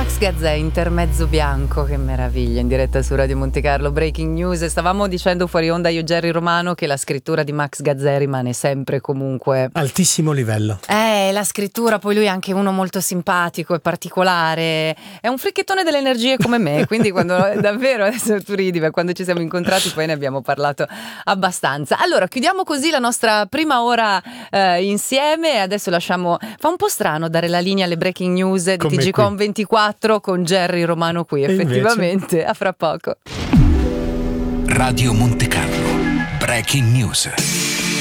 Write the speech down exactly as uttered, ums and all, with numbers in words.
Max Gazzè, Intermezzo bianco, che meraviglia, in diretta su Radio Monte Carlo. Breaking news. Stavamo dicendo fuori onda io e Jerry Romano che la scrittura di Max Gazzè rimane sempre comunque altissimo livello. Eh, la scrittura, poi lui è anche uno molto simpatico e particolare, è un fricchettone delle energie come me, quindi quando davvero, adesso tu ridi, ma quando ci siamo incontrati poi ne abbiamo parlato abbastanza. Allora, chiudiamo così la nostra prima ora eh, insieme, adesso lasciamo, fa un po' strano dare la linea alle breaking news di come T G qui. Com ventiquattro con Jerry Romano qui, effettivamente, invece... a fra poco. Radio Monte Carlo, breaking news.